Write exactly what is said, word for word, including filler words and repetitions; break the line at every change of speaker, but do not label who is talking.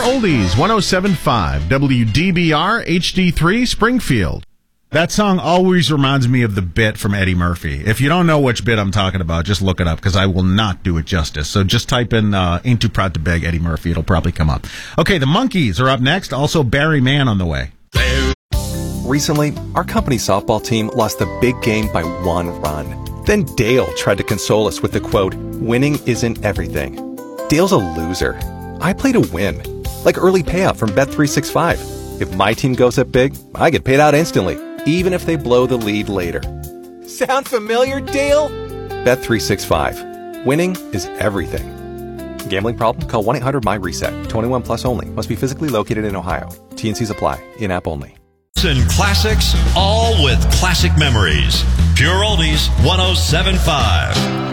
Oldies, one oh seven point five, W D B R, H D three, Springfield. That song always reminds me of the bit from Eddie Murphy. If you don't know which bit I'm talking about, just look it up, because I will not do it justice. So just type in uh, Ain't Too Proud to Beg Eddie Murphy. It'll probably come up. Okay, the Monkees are up next. Also, Barry Mann on the way.
Recently, our company softball team lost the big game by one run. Then Dale tried to console us with the quote, "Winning isn't everything." Dale's a loser. I play to win. Like early payout from Bet three sixty-five. If my team goes up big, I get paid out instantly, even if they blow the lead later. Sound familiar, Dale? Bet three sixty-five. Winning is everything. Gambling problem? Call one eight hundred M Y reset. twenty-one plus only. Must be physically located in Ohio. T and C's apply. In-app only.
And classics, all with classic memories. Pure Oldies, one oh seven point five.